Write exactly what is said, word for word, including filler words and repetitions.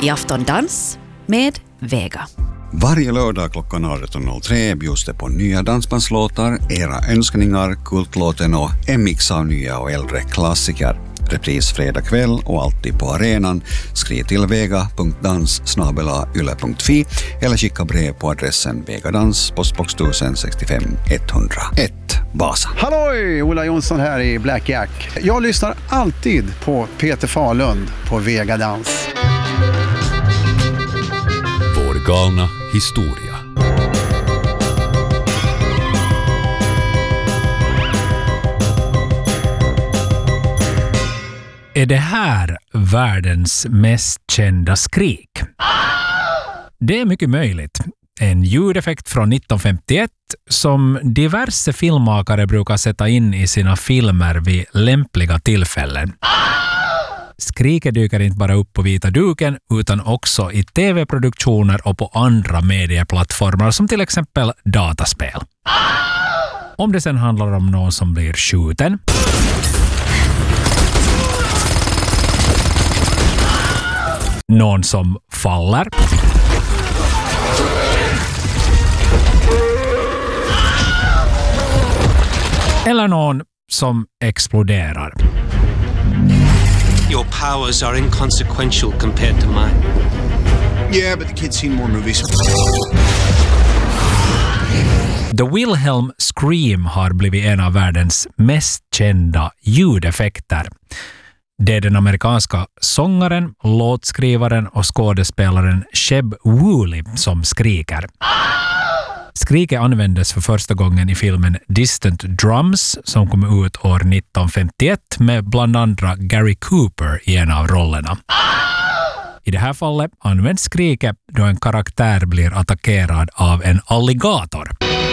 i Afton Dans med Vega. Varje lördag klockan arton noll tre bjuds det på nya dansbandslåtar, era önskningar, kultlåten och en mix av nya och äldre klassiker. Repris fredag kväll och alltid på arenan. Skriv till vega punkt dans snabel-a yle punkt fi eller skicka brev på adressen Vegadans, postbox tusen sextiofem etthundraett, Vasa. Halloj! Ola Jonsson här i Black Jack. Jag lyssnar alltid på Peter Falund på Vegadans. Vår galna historia. Är det här världens mest kända skrik? Det är mycket möjligt. En ljudeffekt från nittonhundrafemtioett som diverse filmmakare brukar sätta in i sina filmer vid lämpliga tillfällen. Skriket dyker inte bara upp på vita duken utan också i tv-produktioner och på andra medieplattformar som till exempel dataspel. Om det sen handlar om någon som blir skjuten, någon som faller eller någon som exploderar. Your powers are inconsequential compared to mine. Yeah, but the kids seen more movies. The Wilhelm Scream har blivit en av världens mest kända ljudeffekter. Det är den amerikanska sångaren, låtskrivaren och skådespelaren Sheb Wooley som skriker. Skriket användes för första gången i filmen Distant Drums som kom ut år nittonhundrafemtioett med bland andra Gary Cooper i en av rollerna. I det här fallet används skriket då en karaktär blir attackerad av en alligator.